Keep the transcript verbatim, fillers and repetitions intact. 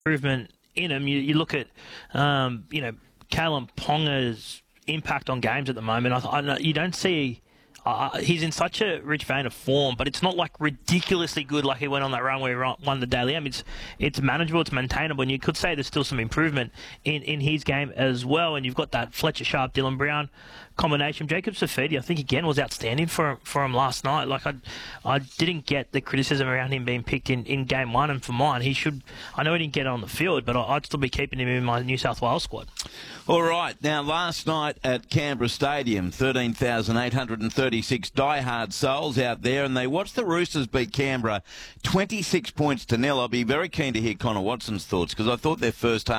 improvement in him. You, you look at, um, you know, Kalen Ponga's impact on games at the moment. I, I, you don't see. Uh, he's in such a rich vein of form, but it's not like ridiculously good like he went on that run where he won the Daily M. It's it's manageable, it's maintainable, and you could say there's still some improvement in, in his game as well. And you've got that Fletcher Sharp, Dylan Brown combination. Jacob Safidi, I think again was outstanding for for him last night. Like I, I didn't get the criticism around him being picked in, in game one, and for mine, he should. I know he didn't get it on the field, but I'd still be keeping him in my New South Wales squad. All right, now last night at Canberra Stadium, thirteen thousand eight hundred thirty-six diehard souls out there, and they watched the Roosters beat Canberra twenty-six points to nil. I'll be very keen to hear Connor Watson's thoughts, because I thought their first half